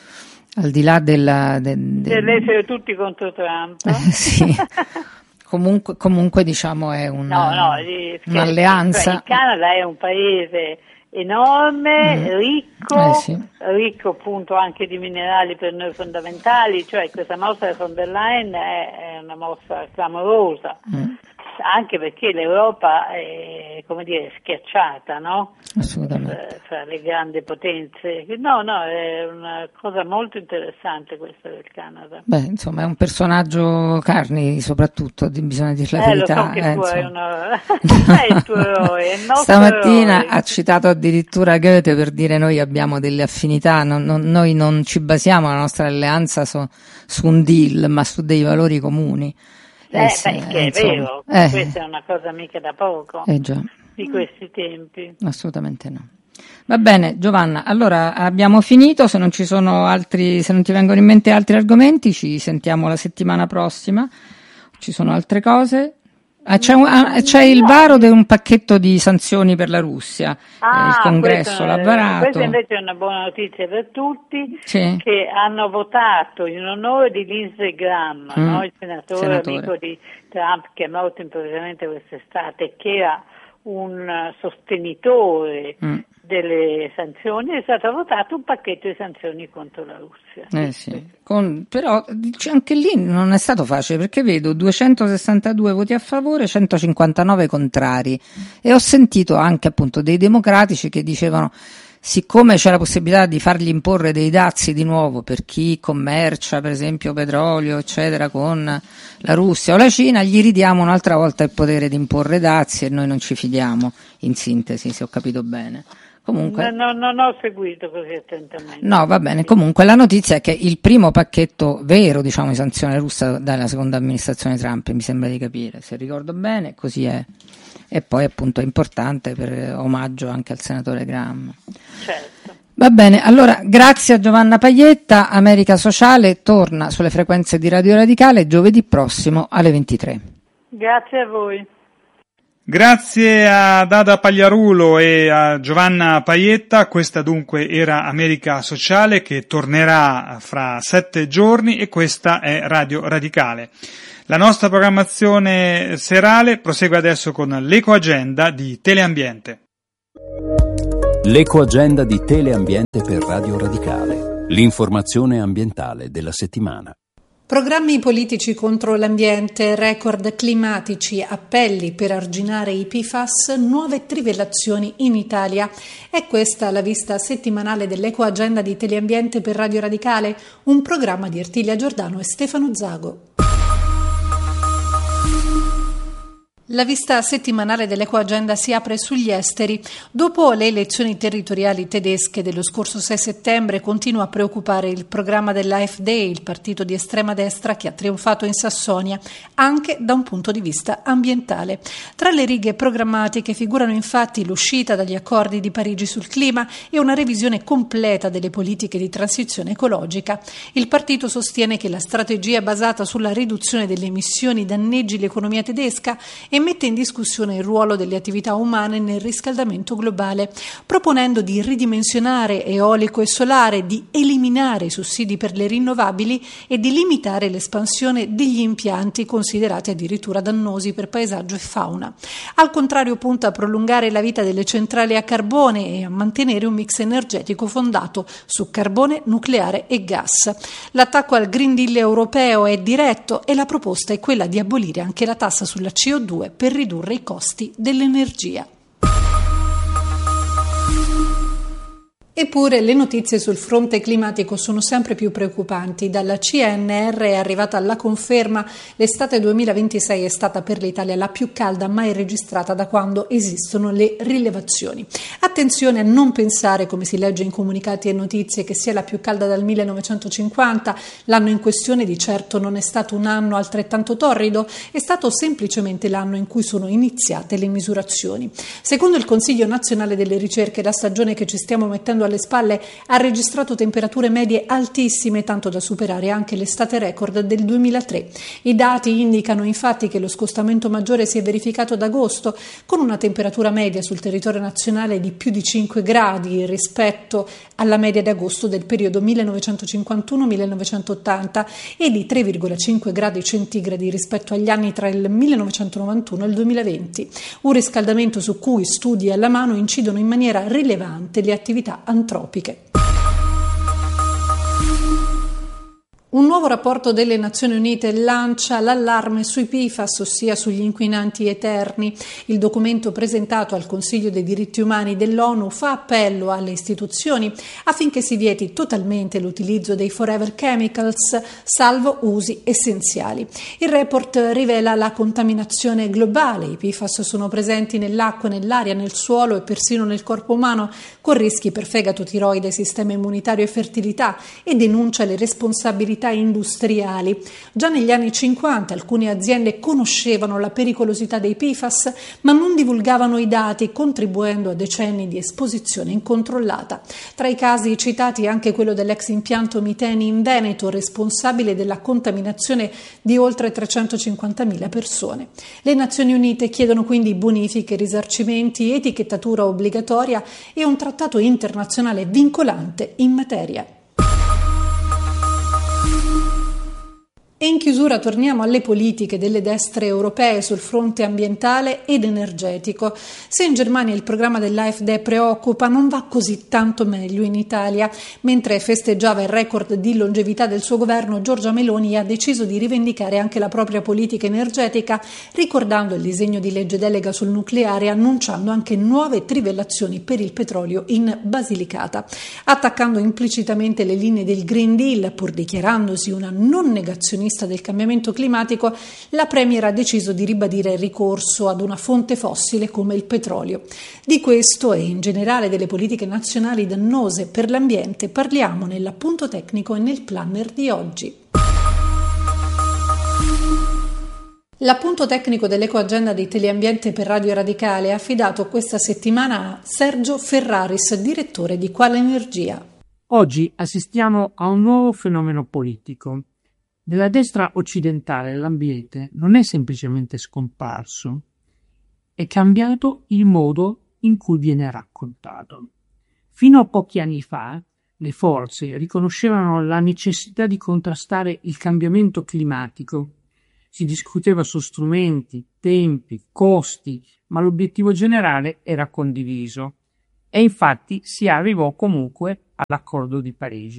al di là della de, de... dell'essere tutti contro Trump. Eh, sì. comunque comunque diciamo è una, no, no, di, un'alleanza. Il Canada è un paese enorme, mm. ricco, eh sì. ricco appunto anche di minerali per noi fondamentali, cioè questa mossa di von der Leyen è, è una mossa clamorosa, mm. anche perché l'Europa è, come dire, schiacciata, no? Assolutamente. Fra le grandi potenze. No, no, è una cosa molto interessante questa del Canada. Beh, insomma, è un personaggio Carney, soprattutto, bisogna dire la eh, verità. Lo so che eh, tu hai una... è il tuo eroe, è il nostro Stamattina eroe. Ha citato addirittura Goethe per dire noi abbiamo delle affinità, non, non, noi non ci basiamo la nostra alleanza su, su un deal, ma su dei valori comuni. Eh, eh sì, beh, che è insomma, vero, eh, questa è una cosa mica da poco. Eh già. Di questi tempi. Assolutamente no. Va bene, Giovanna, allora abbiamo finito, se non ci sono altri, se non ti vengono in mente altri argomenti ci sentiamo la settimana prossima. Ci sono altre cose? Ah, c'è, un, ah, c'è il varo di un pacchetto di sanzioni per la Russia, ah, eh, il congresso l'ha varato. Questa invece è una buona notizia per tutti, sì. che hanno votato in onore di Lindsey Graham, mm, no? il senatore, senatore amico di Trump che è morto improvvisamente quest'estate, che era un sostenitore mm. delle sanzioni, è stato votato un pacchetto di sanzioni contro la Russia. Eh sì. Con, però anche lì non è stato facile perché vedo duecentosessantadue voti a favore, centocinquantanove contrari e ho sentito anche appunto dei democratici che dicevano siccome c'è la possibilità di fargli imporre dei dazi di nuovo per chi commercia per esempio petrolio eccetera con la Russia o la Cina, gli ridiamo un'altra volta il potere di imporre dazi e noi non ci fidiamo, in sintesi, se ho capito bene. Comunque, no, no, non ho seguito così attentamente. No, va bene. Comunque la notizia è che il primo pacchetto vero, diciamo, di sanzione russa dalla seconda amministrazione Trump, mi sembra di capire, se ricordo bene, così è. E poi appunto è importante per omaggio anche al senatore Graham. Certo. Va bene, allora grazie a Giovanna Pajetta. America Sociale torna sulle frequenze di Radio Radicale giovedì prossimo alle ventitré. Grazie a voi. Grazie a Dada Pagliarulo e a Giovanna Pajetta. Questa dunque era America Sociale, che tornerà fra sette giorni, e questa è Radio Radicale. La nostra programmazione serale prosegue adesso con l'Ecoagenda di Teleambiente. L'Ecoagenda di Teleambiente per Radio Radicale. L'informazione ambientale della settimana. Programmi politici contro l'ambiente, record climatici, appelli per arginare i P F A S, nuove trivellazioni in Italia. È questa la vista settimanale dell'Ecoagenda di Teleambiente per Radio Radicale, un programma di Ertilia Giordano e Stefano Zago. La vista settimanale dell'Ecoagenda si apre sugli esteri. Dopo le elezioni territoriali tedesche dello scorso sei settembre continua a preoccupare il programma dell'A F D, il partito di estrema destra che ha trionfato in Sassonia, anche da un punto di vista ambientale. Tra le righe programmatiche figurano infatti l'uscita dagli accordi di Parigi sul clima e una revisione completa delle politiche di transizione ecologica. Il partito sostiene che la strategia basata sulla riduzione delle emissioni danneggi l'economia tedesca e mette in discussione il ruolo delle attività umane nel riscaldamento globale, proponendo di ridimensionare eolico e solare, di eliminare i sussidi per le rinnovabili e di limitare l'espansione degli impianti considerati addirittura dannosi per paesaggio e fauna. Al contrario, punta a prolungare la vita delle centrali a carbone e a mantenere un mix energetico fondato su carbone, nucleare e gas. L'attacco al Green Deal europeo è diretto e la proposta è quella di abolire anche la tassa sulla C O due per ridurre i costi dell'energia. Eppure le notizie sul fronte climatico sono sempre più preoccupanti. Dalla C N R è arrivata la conferma: l'estate duemilaventisei è stata per l'Italia la più calda mai registrata da quando esistono le rilevazioni. Attenzione a non pensare, come si legge in comunicati e notizie, che sia la più calda dal millenovecentocinquanta. L'anno in questione di certo non è stato un anno altrettanto torrido, è stato semplicemente l'anno in cui sono iniziate le misurazioni. Secondo il Consiglio Nazionale delle Ricerche, la stagione che ci stiamo mettendo alle spalle ha registrato temperature medie altissime, tanto da superare anche l'estate record del duemilatré. I dati indicano infatti che lo scostamento maggiore si è verificato ad agosto, con una temperatura media sul territorio nazionale di più di cinque gradi rispetto alla media di agosto del periodo millenovecentocinquantuno millenovecentottanta e di tre virgola cinque gradi centigradi rispetto agli anni tra il millenovecentonovantuno e il duemilaventi. Un riscaldamento su cui studi alla mano incidono in maniera rilevante le attività antropiche. Un nuovo rapporto delle Nazioni Unite lancia l'allarme sui P F A S, ossia sugli inquinanti eterni. Il documento presentato al Consiglio dei diritti umani dell'ONU fa appello alle istituzioni affinché si vieti totalmente l'utilizzo dei forever chemicals, salvo usi essenziali. Il report rivela la contaminazione globale. I P F A S sono presenti nell'acqua, nell'aria, nel suolo e persino nel corpo umano, con rischi per fegato, tiroide, sistema immunitario e fertilità, e denuncia le responsabilità industriali. Già negli anni cinquanta alcune aziende conoscevano la pericolosità dei P F A S, ma non divulgavano i dati, contribuendo a decenni di esposizione incontrollata. Tra i casi citati anche quello dell'ex impianto Miteni in Veneto, responsabile della contaminazione di oltre trecentocinquantamila persone. Le Nazioni Unite chiedono quindi bonifiche, risarcimenti, etichettatura obbligatoria e un trattato internazionale vincolante in materia. E in chiusura torniamo alle politiche delle destre europee sul fronte ambientale ed energetico. Se in Germania il programma dell'A F D preoccupa, non va così tanto meglio in Italia. Mentre festeggiava il record di longevità del suo governo, Giorgia Meloni ha deciso di rivendicare anche la propria politica energetica, ricordando il disegno di legge delega sul nucleare e annunciando anche nuove trivellazioni per il petrolio in Basilicata. Attaccando implicitamente le linee del Green Deal, pur dichiarandosi una non negazionista del cambiamento climatico, la Premier ha deciso di ribadire il ricorso ad una fonte fossile come il petrolio. Di questo e in generale delle politiche nazionali dannose per l'ambiente parliamo nell'appunto tecnico e nel planner di oggi. L'appunto tecnico dell'ecoagenda di Teleambiente per Radio Radicale è affidato questa settimana a Sergio Ferraris, direttore di Quale Energia. Oggi assistiamo a un nuovo fenomeno politico. Nella destra occidentale l'ambiente non è semplicemente scomparso, è cambiato il modo in cui viene raccontato. Fino a pochi anni fa le forze riconoscevano la necessità di contrastare il cambiamento climatico. Si discuteva su strumenti, tempi, costi, ma l'obiettivo generale era condiviso e infatti si arrivò comunque all'accordo di Parigi.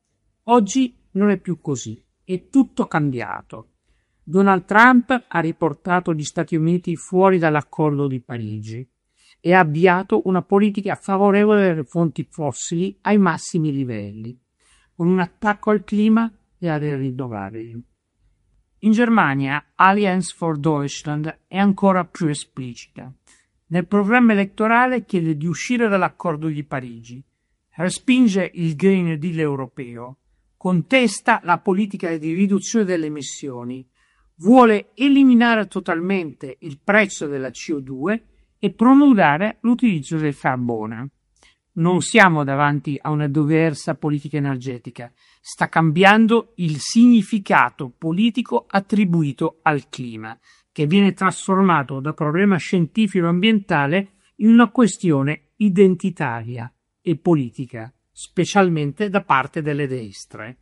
Oggi non è più così. È tutto cambiato. Donald Trump ha riportato gli Stati Uniti fuori dall'accordo di Parigi e ha avviato una politica favorevole alle fonti fossili ai massimi livelli, con un attacco al clima e alle rinnovabili. In Germania, Allianz for Deutschland è ancora più esplicita. Nel programma elettorale chiede di uscire dall'accordo di Parigi, respinge il Green Deal europeo, contesta la politica di riduzione delle emissioni, vuole eliminare totalmente il prezzo della C O due e promulgare l'utilizzo del carbone. Non siamo davanti a una diversa politica energetica, sta cambiando il significato politico attribuito al clima, che viene trasformato da problema scientifico-ambientale in una questione identitaria e politica, specialmente da parte delle destre.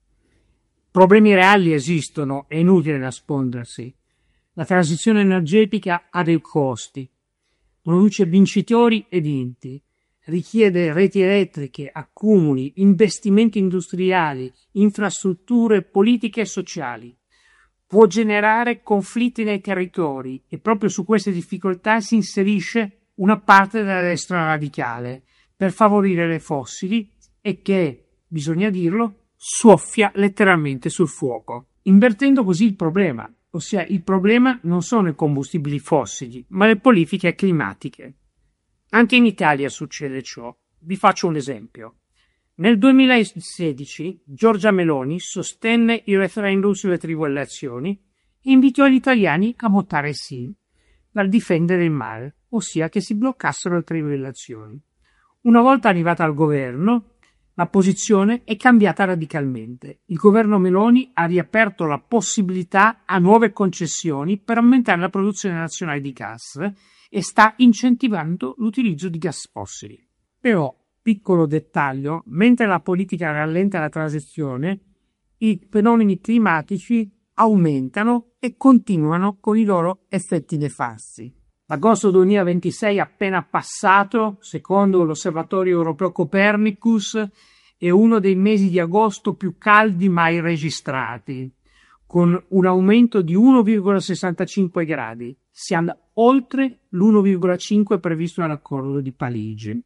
Problemi reali esistono, è inutile nascondersi. La transizione energetica ha dei costi, produce vincitori e vinti, richiede reti elettriche, accumuli, investimenti industriali, infrastrutture politiche e sociali. Può generare conflitti nei territori e proprio su queste difficoltà si inserisce una parte della destra radicale per favorire le fossili e che, bisogna dirlo, soffia letteralmente sul fuoco, invertendo così il problema, ossia il problema non sono i combustibili fossili, ma le politiche climatiche. Anche in Italia succede ciò. Vi faccio un esempio. Nel duemilasedici Giorgia Meloni sostenne il referendum sulle trivellazioni e invitò gli italiani a votare sì, per difendere il mare, ossia che si bloccassero le trivellazioni. Una volta arrivata al governo, la posizione è cambiata radicalmente. Il governo Meloni ha riaperto la possibilità a nuove concessioni per aumentare la produzione nazionale di gas e sta incentivando l'utilizzo di gas fossili. Però, piccolo dettaglio, mentre la politica rallenta la transizione, i fenomeni climatici aumentano e continuano con i loro effetti nefasti. L'agosto duemilaventisei appena passato, secondo l'Osservatorio Europeo Copernicus, è uno dei mesi di agosto più caldi mai registrati, con un aumento di uno virgola sessantacinque gradi. Siamo oltre l'uno virgola cinque previsto nell'accordo di Parigi.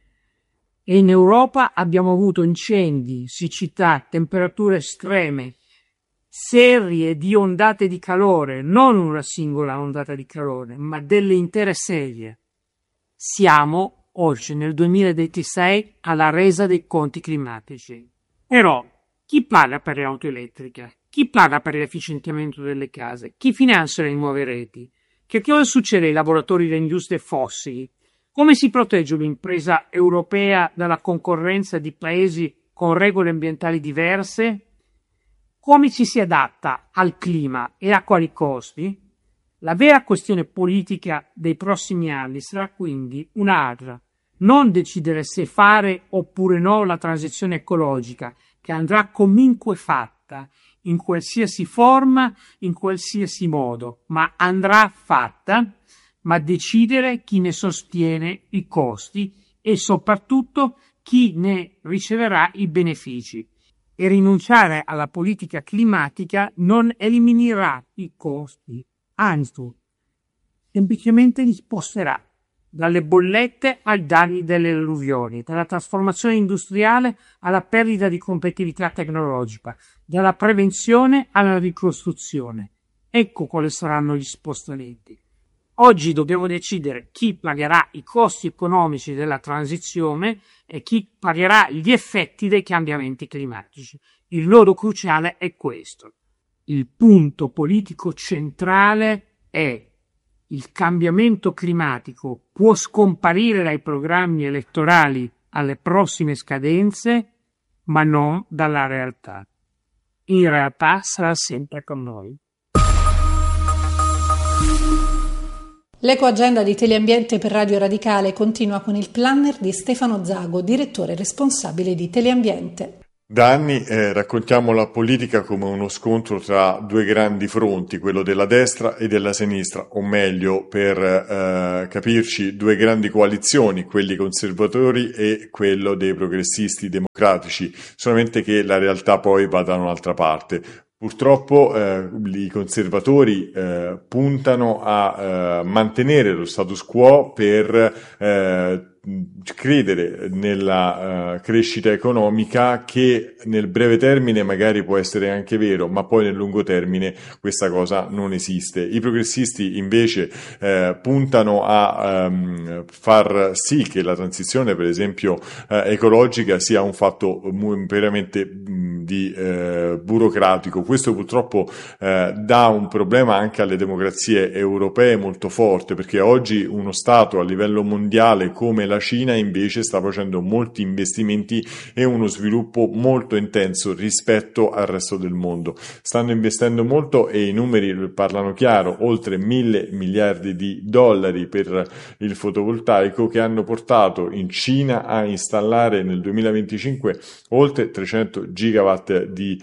E in Europa abbiamo avuto incendi, siccità, temperature estreme, serie di ondate di calore, non una singola ondata di calore, ma delle intere serie. Siamo oggi nel duemilaventisei alla resa dei conti climatici. Però chi paga per le auto elettriche? Chi paga per l'efficientamento delle case? Chi finanzia le nuove reti? Che cosa succede ai lavoratori delle industrie fossili? Come si protegge l'impresa europea dalla concorrenza di paesi con regole ambientali diverse? Come ci si adatta al clima e a quali costi? La vera questione politica dei prossimi anni sarà quindi un'altra. Non decidere se fare oppure no la transizione ecologica, che andrà comunque fatta, in qualsiasi forma, in qualsiasi modo, ma andrà fatta, ma decidere chi ne sostiene i costi e soprattutto chi ne riceverà i benefici. E rinunciare alla politica climatica non eliminerà i costi, anzi, semplicemente li sposterà dalle bollette ai danni delle alluvioni, dalla trasformazione industriale alla perdita di competitività tecnologica, dalla prevenzione alla ricostruzione. Ecco quali saranno gli spostamenti. Oggi dobbiamo decidere chi pagherà i costi economici della transizione e chi pagherà gli effetti dei cambiamenti climatici. Il nodo cruciale è questo. Il punto politico centrale è: il cambiamento climatico può scomparire dai programmi elettorali alle prossime scadenze, ma non dalla realtà. In realtà sarà sempre con noi. L'ecoagenda di Teleambiente per Radio Radicale continua con il planner di Stefano Zago, direttore responsabile di Teleambiente. Da anni eh, raccontiamo la politica come uno scontro tra due grandi fronti, quello della destra e della sinistra, o meglio, per eh, capirci, due grandi coalizioni, quelli conservatori e quello dei progressisti democratici, solamente che la realtà poi va da un'altra parte. Purtroppo eh, i conservatori eh, puntano a eh, mantenere lo status quo per eh, credere nella uh, crescita economica, che nel breve termine magari può essere anche vero, ma poi nel lungo termine questa cosa non esiste. I progressisti invece eh, puntano a um, far sì che la transizione, per esempio uh, ecologica, sia un fatto veramente mh, di uh, burocratico. Questo purtroppo uh, dà un problema anche alle democrazie europee molto forte, perché oggi uno Stato a livello mondiale come la Cina invece sta facendo molti investimenti e uno sviluppo molto intenso rispetto al resto del mondo. Stanno investendo molto e i numeri parlano chiaro: oltre mille miliardi di dollari per il fotovoltaico, che hanno portato in Cina a installare nel duemilaventicinque oltre trecento gigawatt di,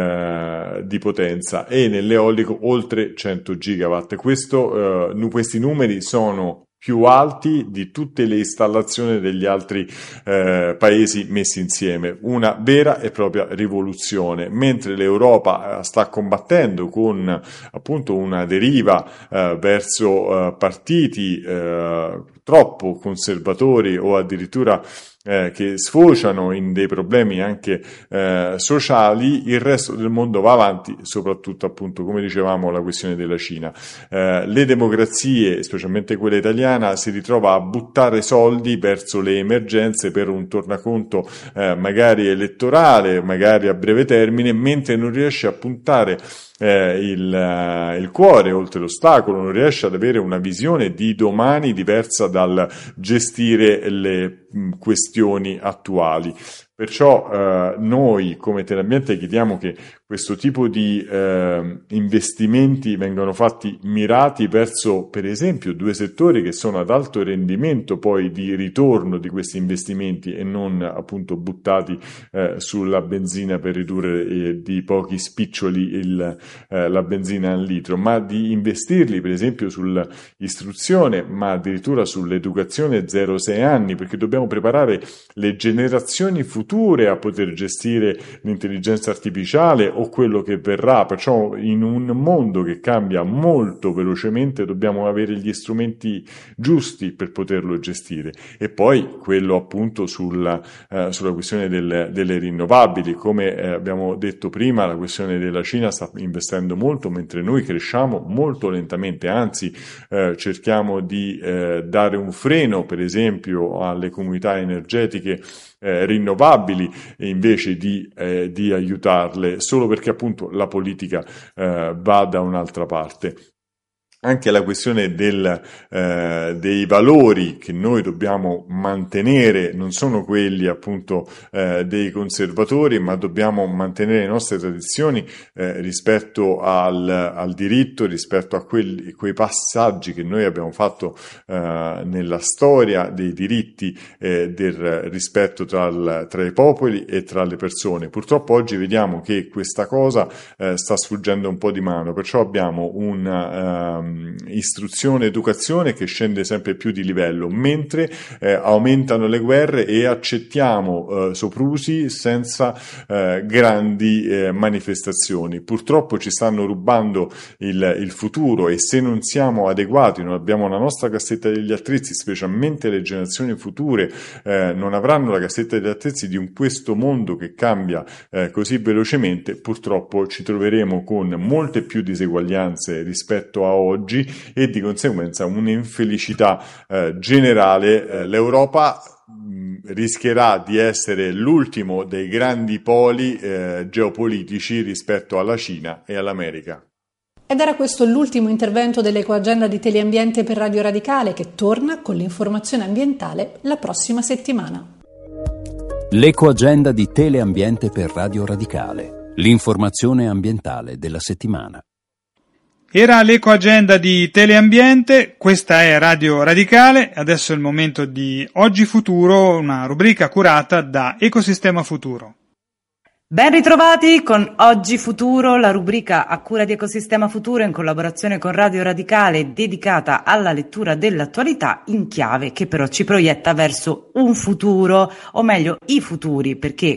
eh, di potenza, e nell'eolico oltre cento gigawatt. Questo, eh, questi numeri sono più alti di tutte le installazioni degli altri eh, paesi messi insieme. Una vera e propria rivoluzione, mentre l'Europa sta combattendo con appunto una deriva eh, verso eh, partiti eh, troppo conservatori o addirittura Eh, che sfociano in dei problemi anche eh, sociali. Il resto del mondo va avanti, soprattutto appunto, come dicevamo, la questione della Cina. Eh, le democrazie, specialmente quella italiana, si ritrova a buttare soldi verso le emergenze per un tornaconto eh, magari elettorale, magari a breve termine, mentre non riesce a puntare Eh, il, uh, il cuore oltre l'ostacolo, non riesce ad avere una visione di domani diversa dal gestire le mh, questioni attuali. Perciò eh, noi come Teleambiente chiediamo che questo tipo di eh, investimenti vengano fatti mirati verso, per esempio, due settori che sono ad alto rendimento poi di ritorno di questi investimenti, e non appunto buttati eh, sulla benzina per ridurre eh, di pochi spiccioli il, eh, la benzina al litro, ma di investirli per esempio sull'istruzione, ma addirittura sull'educazione zero sei anni, perché dobbiamo preparare le generazioni future a poter gestire l'intelligenza artificiale o quello che verrà. Perciò in un mondo che cambia molto velocemente dobbiamo avere gli strumenti giusti per poterlo gestire. E poi quello appunto sulla, eh, sulla questione del, delle rinnovabili. Come eh, abbiamo detto prima, la questione della Cina sta investendo molto, mentre noi cresciamo molto lentamente, anzi eh, cerchiamo di eh, dare un freno per esempio alle comunità energetiche Eh, rinnovabili, e invece di, eh, di aiutarle, solo perché appunto la politica eh, va da un'altra parte. anche la questione del, eh, dei valori che noi dobbiamo mantenere non sono quelli appunto eh, dei conservatori, ma dobbiamo mantenere le nostre tradizioni eh, rispetto al, al diritto, rispetto a quelli, quei passaggi che noi abbiamo fatto eh, nella storia dei diritti eh, del rispetto tra, il, tra i popoli e tra le persone. Purtroppo oggi vediamo che questa cosa eh, sta sfuggendo un po' di mano, perciò abbiamo un istruzione, educazione che scende sempre più di livello, mentre eh, aumentano le guerre e accettiamo eh, soprusi senza eh, grandi eh, manifestazioni. Purtroppo ci stanno rubando il, il futuro, e se non siamo adeguati, non abbiamo la nostra cassetta degli attrezzi, specialmente le generazioni future eh, non avranno la cassetta degli attrezzi di un questo mondo che cambia eh, così velocemente, purtroppo ci troveremo con molte più diseguaglianze rispetto a oggi e di conseguenza un'infelicità eh, generale. Eh, L'Europa mh, rischierà di essere l'ultimo dei grandi poli eh, geopolitici rispetto alla Cina e all'America. Ed era questo l'ultimo intervento dell'Ecoagenda di Teleambiente per Radio Radicale, che torna con l'informazione ambientale la prossima settimana. L'Ecoagenda di Teleambiente per Radio Radicale, l'informazione ambientale della settimana. Era l'Ecoagenda di Teleambiente, questa è Radio Radicale, adesso è il momento di Oggi Futuro, una rubrica curata da Ecosistema Futuro. Ben ritrovati con Oggi Futuro, la rubrica a cura di Ecosistema Futuro in collaborazione con Radio Radicale, dedicata alla lettura dell'attualità in chiave che però ci proietta verso un futuro, o meglio i futuri, perché